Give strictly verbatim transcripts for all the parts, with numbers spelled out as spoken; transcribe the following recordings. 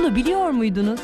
Bunu biliyor muydunuz?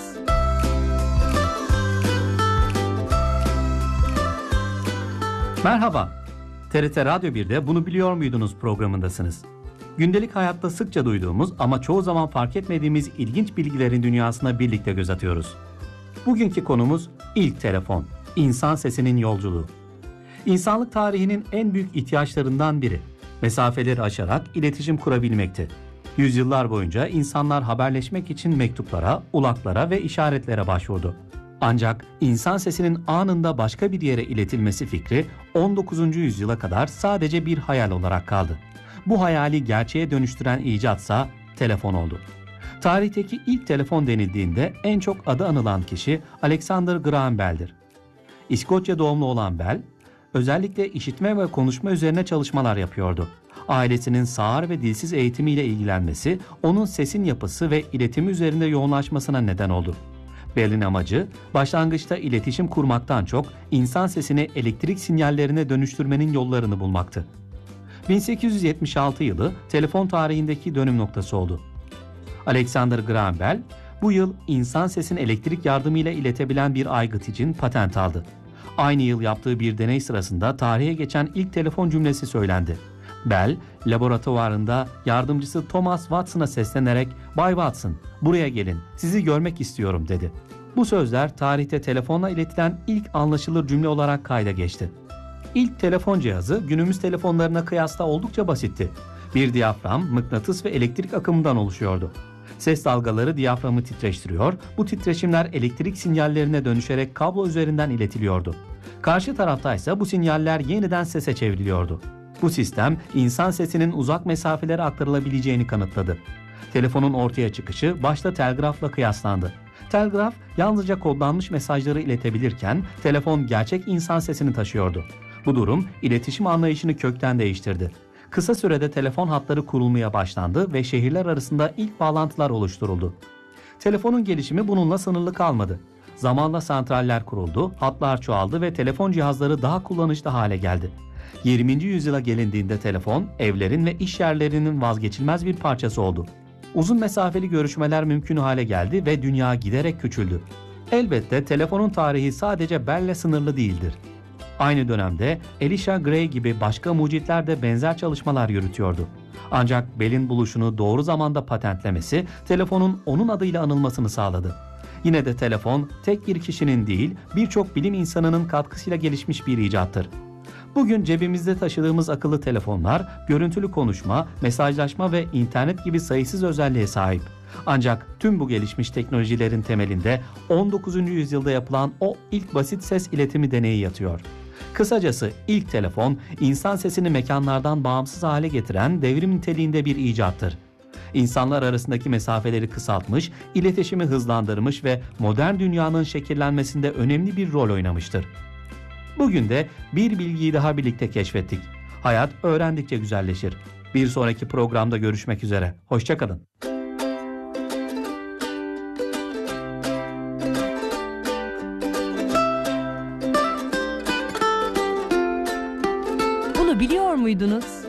Merhaba, T R T Radyo bir'de Bunu Biliyor Muydunuz programındasınız. Gündelik hayatta sıkça duyduğumuz ama çoğu zaman fark etmediğimiz ilginç bilgilerin dünyasına birlikte göz atıyoruz. Bugünkü konumuz ilk telefon, insan sesinin yolculuğu. İnsanlık tarihinin en büyük ihtiyaçlarından biri, mesafeleri aşarak iletişim kurabilmekti. Yüzyıllar boyunca insanlar haberleşmek için mektuplara, ulaklara ve işaretlere başvurdu. Ancak insan sesinin anında başka bir yere iletilmesi fikri on dokuzuncu yüzyıla kadar sadece bir hayal olarak kaldı. Bu hayali gerçeğe dönüştüren icatsa telefon oldu. Tarihteki ilk telefon denildiğinde en çok adı anılan kişi Alexander Graham Bell'dir. İskoçya doğumlu olan Bell, özellikle işitme ve konuşma üzerine çalışmalar yapıyordu. Ailesinin sağır ve dilsiz eğitimiyle ilgilenmesi, onun sesin yapısı ve iletimi üzerinde yoğunlaşmasına neden oldu. Bell'in amacı, başlangıçta iletişim kurmaktan çok insan sesini elektrik sinyallerine dönüştürmenin yollarını bulmaktı. bin sekiz yüz yetmiş altı yılı telefon tarihindeki dönüm noktası oldu. Alexander Graham Bell, bu yıl insan sesini elektrik yardımıyla iletebilen bir aygıt için patent aldı. Aynı yıl yaptığı bir deney sırasında tarihe geçen ilk telefon cümlesi söylendi. Bell, laboratuvarında yardımcısı Thomas Watson'a seslenerek "Bay Watson, buraya gelin, sizi görmek istiyorum" dedi. Bu sözler tarihte telefonla iletilen ilk anlaşılır cümle olarak kayda geçti. İlk telefon cihazı günümüz telefonlarına kıyasla oldukça basitti. Bir diyafram, mıknatıs ve elektrik akımından oluşuyordu. Ses dalgaları diyaframı titreştiriyor, bu titreşimler elektrik sinyallerine dönüşerek kablo üzerinden iletiliyordu. Karşı taraftaysa bu sinyaller yeniden sese çevriliyordu. Bu sistem insan sesinin uzak mesafelere aktarılabileceğini kanıtladı. Telefonun ortaya çıkışı başta telgrafla kıyaslandı. Telgraf yalnızca kodlanmış mesajları iletebilirken telefon gerçek insan sesini taşıyordu. Bu durum iletişim anlayışını kökten değiştirdi. Kısa sürede telefon hatları kurulmaya başlandı ve şehirler arasında ilk bağlantılar oluşturuldu. Telefonun gelişimi bununla sınırlı kalmadı. Zamanla santraller kuruldu, hatlar çoğaldı ve telefon cihazları daha kullanışlı hale geldi. yirminci yüzyıla gelindiğinde telefon, evlerin ve iş yerlerinin vazgeçilmez bir parçası oldu. Uzun mesafeli görüşmeler mümkün hale geldi ve dünya giderek küçüldü. Elbette telefonun tarihi sadece Bell'le sınırlı değildir. Aynı dönemde Elisha Gray gibi başka mucitler de benzer çalışmalar yürütüyordu. Ancak Bell'in buluşunu doğru zamanda patentlemesi telefonun onun adıyla anılmasını sağladı. Yine de telefon tek bir kişinin değil, birçok bilim insanının katkısıyla gelişmiş bir icattır. Bugün cebimizde taşıdığımız akıllı telefonlar, görüntülü konuşma, mesajlaşma ve internet gibi sayısız özelliğe sahip. Ancak tüm bu gelişmiş teknolojilerin temelinde on dokuzuncu yüzyılda yapılan o ilk basit ses iletimi deneyi yatıyor. Kısacası ilk telefon, insan sesini mekanlardan bağımsız hale getiren devrim niteliğinde bir icattır. İnsanlar arasındaki mesafeleri kısaltmış, iletişimi hızlandırmış ve modern dünyanın şekillenmesinde önemli bir rol oynamıştır. Bugün de bir bilgiyi daha birlikte keşfettik. Hayat öğrendikçe güzelleşir. Bir sonraki programda görüşmek üzere. Hoşça kalın. Bunu biliyor muydunuz?